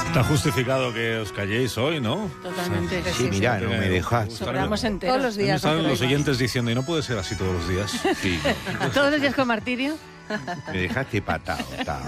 Está justificado que os calléis hoy, ¿no? Totalmente. Sí, mira, no me dejas. Sobramos enteros. Todos los días. Estaban los Rafael. oyentes diciendo, y no puede ser así todos los días. Sí, Todos los días con martirio. me dejaste patado.